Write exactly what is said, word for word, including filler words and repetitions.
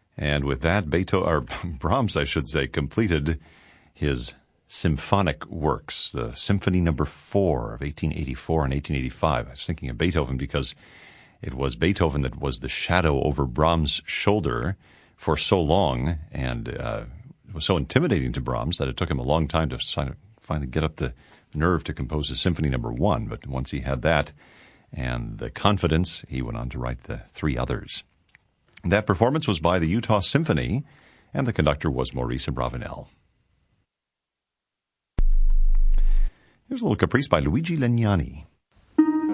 And with that, Beethoven, or Brahms, I should say, completed his symphonic works, the Symphony Number Four of eighteen eighty-four and eighteen eighty-five. I was thinking of Beethoven because it was Beethoven that was the shadow over Brahms' shoulder for so long, and uh, it was so intimidating to Brahms that it took him a long time to finally get up the nerve to compose his Symphony Number One. But once he had that and the confidence, he went on to write the three others. That performance was by the Utah Symphony, and the conductor was Maurice Abravanel. Here's a little caprice by Luigi Legnani.